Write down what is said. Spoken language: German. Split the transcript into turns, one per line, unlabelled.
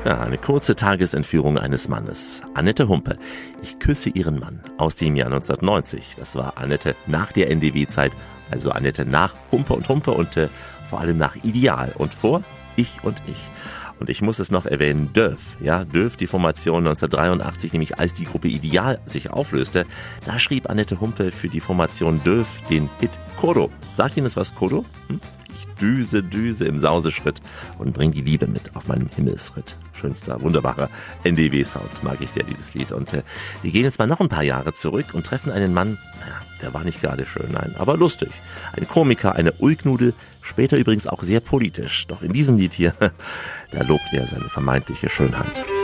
Ja, eine kurze Tagesentführung eines Mannes. Annette Humpe. Ich küsse ihren Mann. Aus dem Jahr 1990. Das war Annette nach der NDW-Zeit. Also Annette nach Humpe und vor allem nach Ideal. Und vor Ich und ich. Und ich muss es noch erwähnen, Döf. Ja, Döf, die Formation 1983, nämlich als die Gruppe Ideal sich auflöste. Da schrieb Annette Humpe für die Formation Döf den Hit Kodo. Sagt Ihnen das was, Kodo? Ich düse im Sauseschritt und bring die Liebe mit auf meinem Himmelsritt. Schönster, wunderbarer NDW-Sound, mag ich sehr, dieses Lied. Und wir gehen jetzt mal noch ein paar Jahre zurück und treffen einen Mann, der war nicht gerade schön, nein, aber lustig. Ein Komiker, eine Ulknudel, später übrigens auch sehr politisch. Doch in diesem Lied hier, da lobt er seine vermeintliche Schönheit.